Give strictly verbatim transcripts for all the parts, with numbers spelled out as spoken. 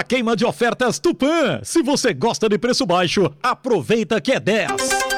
queima de ofertas Tupã. Se você gosta de preço baixo, aproveita que é dez.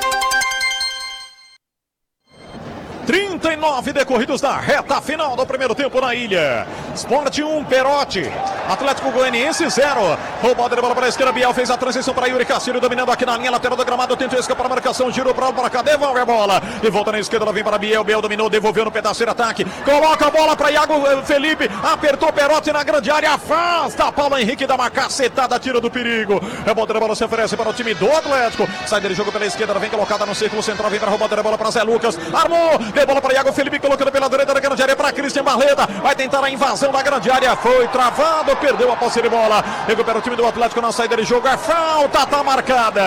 trinta e nove decorridos da reta final do primeiro tempo na Ilha. Sport um, Perotti. Atlético Goianiense zero. Roubada de bola para a esquerda, Biel fez a transição para Yuri Castilho, dominando aqui na linha lateral do gramado, tentou escapar a marcação, girou para para cá, devolve a bola. E volta na esquerda, ela vem para Biel, Biel dominou, devolveu no pedaço de ataque. Coloca a bola para Iago Felipe, apertou Perotti na grande área, afasta Paulo Henrique, dá uma cacetada, tira do perigo. É bom, a bola se oferece para o time do Atlético. Sai dele, jogo pela esquerda, ela vem colocada no círculo central, vem para a roubada de bola para Zé Lucas. Armou, deu bola para Iago Felipe, colocando pela direita da grande área para Christian Barleta. Vai tentar a invasão da grande área, foi travado, perdeu a posse de bola. Recupera o time do Atlético na saída de jogo, é falta, tá marcada.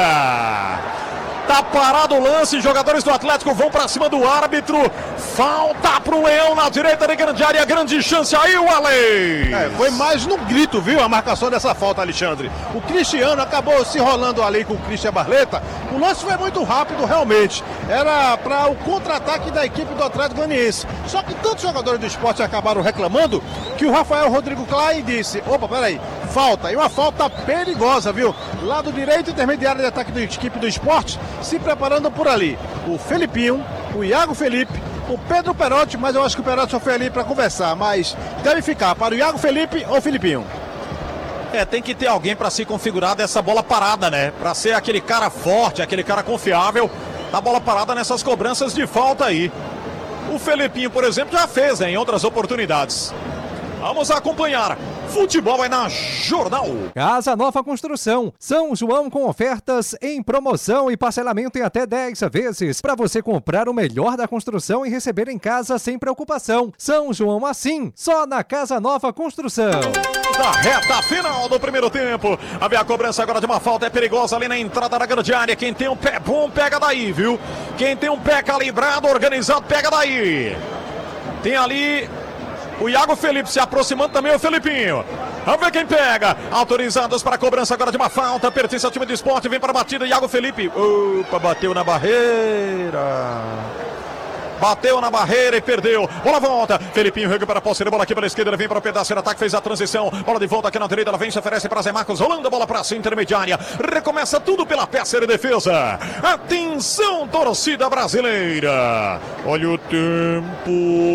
Tá parado o lance, jogadores do Atlético vão pra cima do árbitro. Falta pro Leão na direita de grande área, grande chance aí, o Ale. É, foi mais no grito, viu, a marcação dessa falta, Alexandre. O Cristiano acabou se enrolando ali com o Christian Barleta. O lance foi muito rápido, realmente. Era para o contra-ataque da equipe do Atlético Goianiense. Só que tantos jogadores do esporte acabaram reclamando que o Rafael Rodrigo Klein disse: opa, peraí, falta. E uma falta perigosa, viu? Lado direito, intermediário de ataque da equipe do esporte, se preparando por ali. O Felipinho, o Iago Felipe, o Pedro Perotti, mas eu acho que o Perotti só foi ali para conversar, mas deve ficar para o Iago Felipe ou Felipinho. É, tem que ter alguém para se configurar dessa bola parada, né? Para ser aquele cara forte, aquele cara confiável da bola parada nessas cobranças de falta aí. O Felipinho, por exemplo, já fez, né, em outras oportunidades. Vamos acompanhar. Futebol é na Jornal. Casa Nova Construção. São João com ofertas em promoção e parcelamento em até dez vezes. Para você comprar o melhor da construção e receber em casa sem preocupação. São João assim, só na Casa Nova Construção. Da reta final do primeiro tempo. A cobrança agora de uma falta é perigosa ali na entrada da grande área. Quem tem um pé bom, pega daí, viu? Quem tem um pé calibrado, organizado, pega daí. Tem ali o Iago Felipe se aproximando também, o Felipinho. Vamos ver quem pega. Autorizados para a cobrança agora de uma falta. Pertence ao time do esporte. Vem para a batida. Iago Felipe. Opa, bateu na barreira. Bateu na barreira e perdeu. Bola volta. Felipinho recupera a posse de bola aqui pela esquerda. Ele vem para o pedaço de ataque. Fez a transição. Bola de volta aqui na direita. Ela vem, se oferece para Zé Marcos. Rolando a bola para a intermediária. Recomeça tudo pela peça de defesa. Atenção, torcida brasileira. Olha o tempo.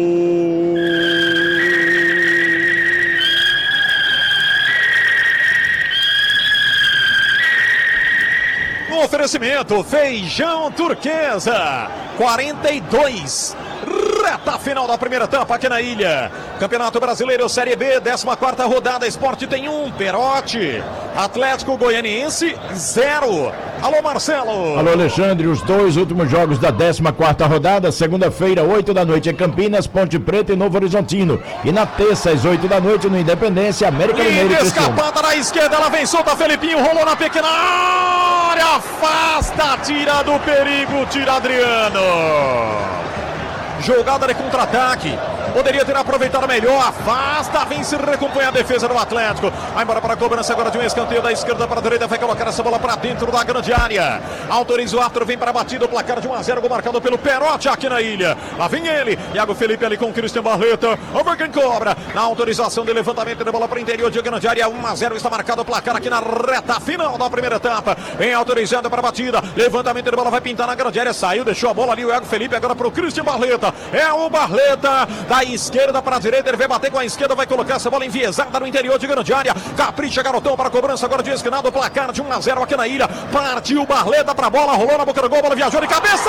No oferecimento, feijão turquesa, quarenta e dois. Reta final da primeira etapa aqui na Ilha. Campeonato Brasileiro Série B, décima quarta rodada. Esporte tem um, Perotti. Atlético Goianiense, zero. Alô, Marcelo. Alô, Alexandre. Os dois últimos jogos da décima quarta rodada. Segunda-feira, oito da noite em Campinas, Ponte Preta e Novo Horizontino. E na terça, às oito da noite, no Independência, América Mineiro e Criciúma. Escapada na esquerda, ela vem solta, Felipinho, rolou na pequena área. Afasta, tira do perigo, tira Adriano. Jogada de contra-ataque. Poderia ter aproveitado melhor. Afasta, vem se recompõe a defesa do Atlético. Vai embora para a cobrança agora de um escanteio da esquerda para a direita. Vai colocar essa bola para dentro da grande área. Autoriza o árbitro, vem para a batida. O placar de um a zero, gol marcado pelo Perotti aqui na Ilha. Lá vem ele. Iago Felipe ali com o Christian Barleta. Over quem cobra. Na autorização de levantamento de bola para o interior de grande área. um a zero está marcado o placar aqui na reta final da primeira etapa. Vem autorizado para a batida. Levantamento de bola vai pintar na grande área. Saiu, deixou a bola ali o Iago Felipe agora para o Christian Barleta. É o Barleta da esquerda para a direita, ele vai bater com a esquerda, vai colocar essa bola enviesada no interior de grande área. Capricha, garotão, para a cobrança agora de esquinado, placar de um a zero aqui na Ilha. Partiu Barleta para a bola, rolou na boca do gol, bola viajou de cabeça.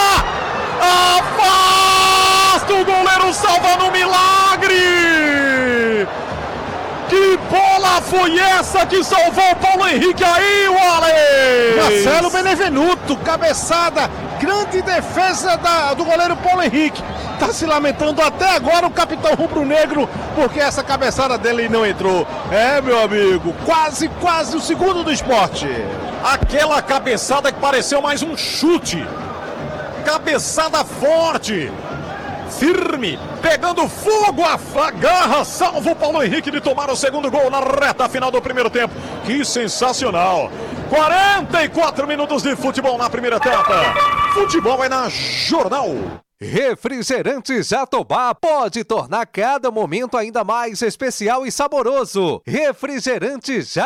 Afasta, o goleiro salva no milagre. Que bola foi essa que salvou o Paulo Henrique aí, Wallace? Marcelo Benevenuto, cabeçada, grande defesa da, do goleiro Paulo Henrique. Tá se lamentando até agora o capitão rubro-negro, porque essa cabeçada dele não entrou. É, meu amigo, quase, quase o segundo do esporte. Aquela cabeçada que pareceu mais um chute. Cabeçada forte. Firme, pegando fogo, a garra, salva o Paulo Henrique de tomar o segundo gol na reta final do primeiro tempo. Que sensacional. quarenta e quatro minutos de futebol na primeira etapa. Futebol é na Jornal. Refrigerantes Jatobá pode tornar cada momento ainda mais especial e saboroso. Refrigerantes Jatobá.